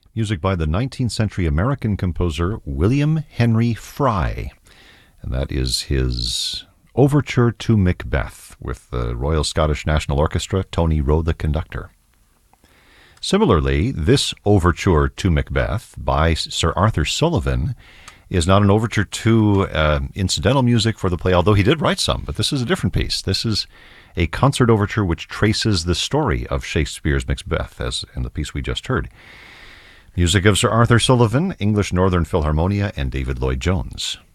Music by the 19th century American composer William Henry Fry. And that is his Overture to Macbeth with the Royal Scottish National Orchestra, Tony Rowe the conductor. Similarly, this Overture to Macbeth by Sir Arthur Sullivan is not an overture to incidental music for the play, although he did write some, but this is a different piece. This is a concert overture which traces the story of Shakespeare's Macbeth, as in the piece we just heard. Music of Sir Arthur Sullivan, English Northern Philharmonia, and David Lloyd-Jones.